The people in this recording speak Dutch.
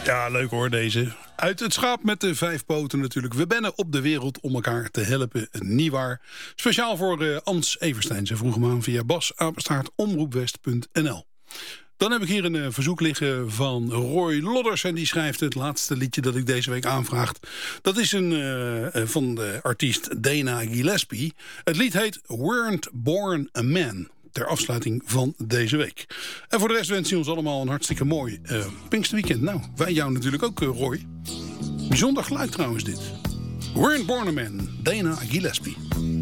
Ja, leuk hoor deze. Uit het schaap met de 5 poten natuurlijk. We bennen op de wereld om elkaar te helpen. Niewaar. Speciaal voor Ans Everstein. Ze vroeg hem aan via bas@omroepwest.nl. Dan heb ik hier een verzoek liggen van Roy Lodders. En die schrijft het laatste liedje dat ik deze week aanvraag. Dat is van de artiest Dana Gillespie. Het lied heet Weren't Born a Man. Ter afsluiting van deze week. En voor de rest wens je ons allemaal een hartstikke mooi Pinksterweekend. Nou, wij jou natuurlijk ook, Roy. Bijzonder geluid trouwens dit. Weren't Born a Man, Dana Gillespie.